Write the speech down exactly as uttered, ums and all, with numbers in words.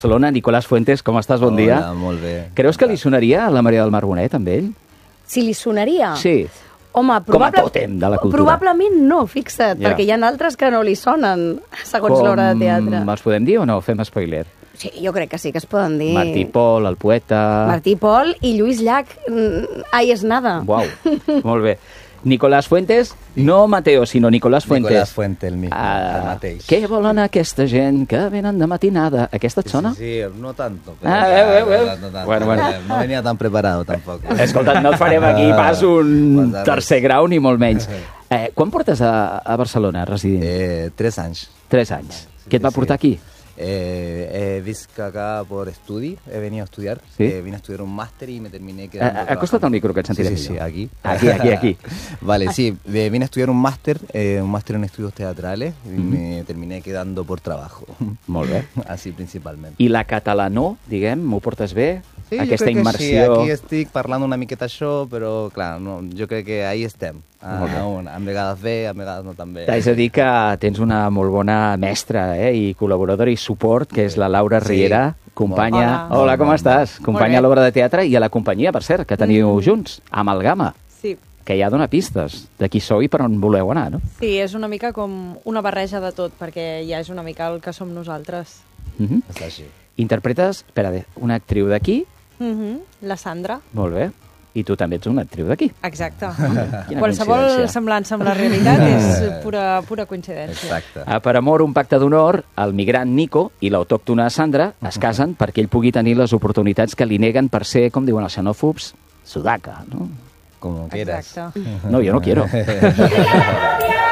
Barcelona, Nicolás Fuentes, com estàs? Bon dia. Hola, molt bé. Creus que li sonaria a la Maria del Mar Bonet, amb ell? Si li sonaria? Sí. Home, Com a tòtem de la cultura. Probablement no, fixa't, Ja. perquè hi ha altres que no li sonen, segons l'hora de teatre. Com els podem dir o no? Fem spoiler. Sí, jo crec que sí que es poden dir. Martí Pol, el poeta... Martí Pol i Lluís Llach. Mm, Ai, és nada. Uau, molt bé. Nicolás Fuentes, no Mateo, sinó Nicolás Fuentes. Nicolás Fuentes, el mismo, Ah, el mateix. què volen aquesta gent que venen de matinada? Aquesta et sona? Sí, sí, no tanto. Pero Ah, ya, veu, veu, veu. No, no tanto. Bueno, bueno. No venía tan preparado tampoco. Escolta, no et farem aquí pas un Pues, tercer grau ni molt menys. Eh, quan portes a, a Barcelona, residint? Eh, tres anys. Tres anys. Sí, Què et va sí. portar aquí? Eh, he visc acá por estudi, he venido a estudiar. Sí. Eh, vine a estudiar un máster y me terminé quedando. Eh, acosta't al micro, que et Sí, sentirem sí, sí, millor. aquí. Aquí, aquí, aquí. Vale, sí, eh, vine a estudiar un máster, eh, un máster en estudios teatrales y Mhm. me terminé quedando por trabajo. Molt bé. Así principalment. I la catalanó, diguem, m'ho portes bé? Sí, Aquesta jo crec immersió... que sí, aquí estic parlant una miqueta això, però clar, no, jo crec que ahí estem. Molt bé. Ah, amb vegades bé, amb vegades no tan bé. T'haig de dir que tens una molt bona mestra eh, i col·laboradora i suport, que és la Laura Sí. Riera, companya... Hola. Hola, com Molt bé. estàs? Companya a bé. l'obra de teatre i a la companyia, per cert, que teniu Mm. junts, Amalgama, Sí, que ja dona pistes de qui sou i per on voleu anar, no? sí, és una mica com una barreja de tot, perquè ja és una mica el que som nosaltres. Mhm. És així. Interpretes, espera, una actriu d'aquí, Mhm. La Sandra, molt bé, i tu també ets una actriu d'aquí. exacte. Quina Qualsevol coincidència. semblança amb la realitat és pura, pura coincidència. Exacte. A Per amor, un pacte d'honor, el migrant Nico i l'autòctona Sandra es casen perquè ell pugui tenir les oportunitats que li neguen per ser, com diuen els xenòfobs, sudaca, no? Como quieras. Exacte. No, jo no quiero.